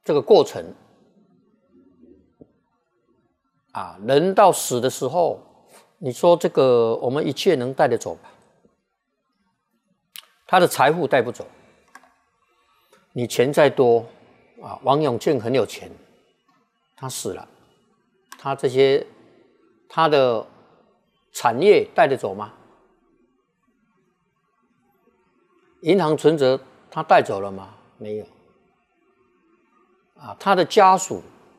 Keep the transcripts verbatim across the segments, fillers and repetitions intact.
这个过程啊，人到死的时候，你说这个我们一切能带得走吧？他的财富带不走，你钱再多啊，王永庆很有钱，他死了，他这些他的产业带得走吗？银行存折他带走了吗？没有。啊，他的家属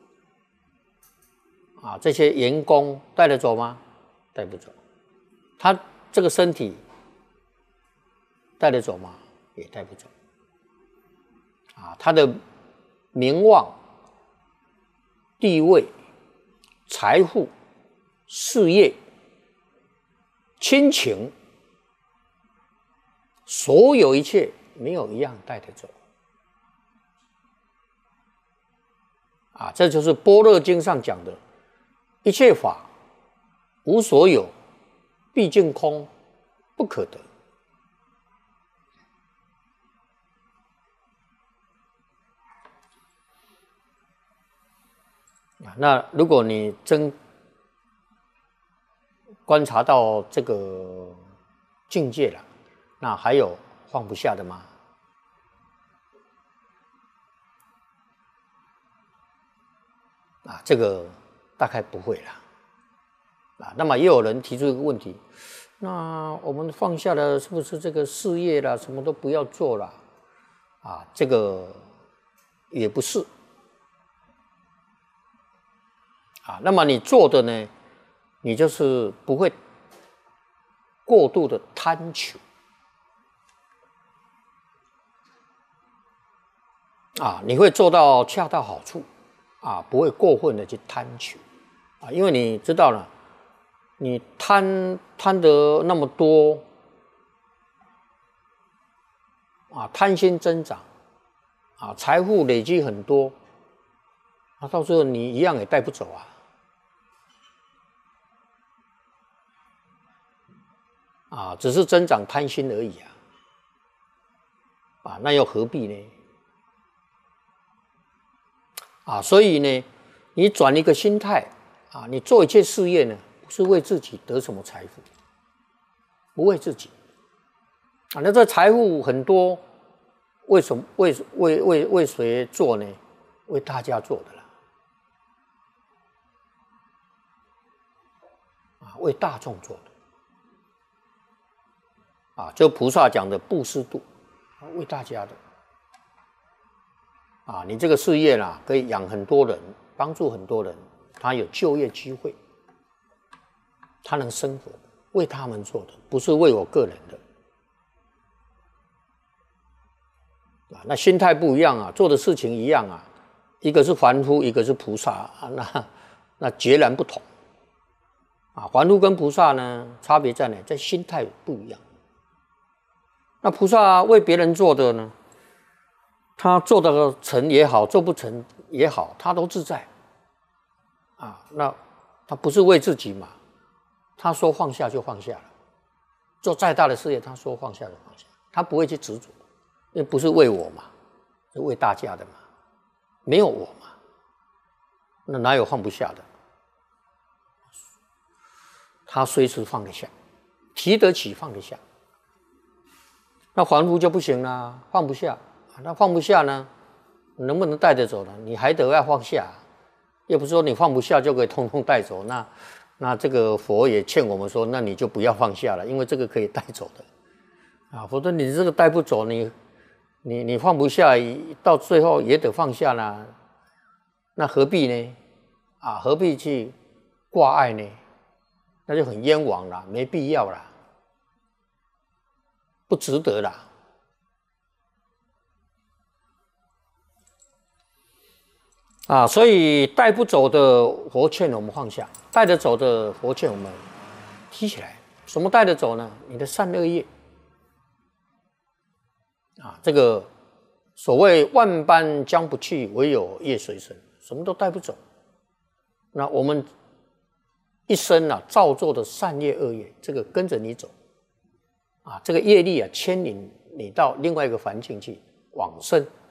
啊，这些员工带得走吗？带不走。他这个身体带得走吗？也带不走。啊，他的名望、地位、财富、事业、亲情，所有一切没有一样带得走。啊，这就是《般若经》上讲的，一切法无所有，毕竟空，不可得。那如果你真观察到这个境界了，那还有放不下的吗？啊，这个大概不会啦。啊，那么也有人提出一个问题，那我们放下了，是不是这个事业啦，什么都不要做了？啊，这个也不是。啊，那么你做的呢，你就是不会过度的贪求。啊，你会做到恰到好处。啊，不会过分的去贪求，啊，因为你知道了，你贪贪得那么多，啊，贪心增长，啊，财富累积很多，啊，到时候你一样也带不走啊，啊，只是增长贪心而已啊，啊，那又何必呢？啊，所以呢，你转一个心态啊，你做一切事业呢，不是为自己得什么财富，不为自己啊。那这财富很多，为什么为为为为谁做呢？为大家做的啦，啊，为大众做的啊，就菩萨讲的布施度，为大家的。啊，你这个事业啦，可以养很多人，帮助很多人，他有就业机会，他能生活，为他们做的，不是为我个人的。啊，那心态不一样啊，做的事情一样啊，一个是凡夫，一个是菩萨啊，那那截然不同。啊，凡夫跟菩萨呢，差别在哪？在心态不一样。那菩萨为别人做的呢？他做得成也好，做不成也好，他都自在啊。那他不是为自己嘛？他说放下就放下了，做再大的事业，他说放下就放下，他不会去执着，因为不是为我嘛，是为大家的嘛，没有我嘛，那哪有放不下的？他随时放得下，提得起放得下。那凡夫就不行啦，放不下。那放不下呢，能不能带得走呢？你还得要放下，又不是说你放不下就可以通通带走。那那这个佛也劝我们说，那你就不要放下了，因为这个可以带走的啊，否则你这个带不走，你你你放不下，到最后也得放下啦。那何必呢？啊，何必去挂碍呢？那就很冤枉啦，没必要啦，不值得啦。啊，所以带不走的佛劝我们放下，带得走的佛劝我们提起来。什么带得走呢？你的善恶业啊，这个所谓万般将不去，唯有业随身，什么都带不走。那我们一生啊造作的善业恶业，这个跟着你走啊，这个业力啊牵引你到另外一个环境去往生。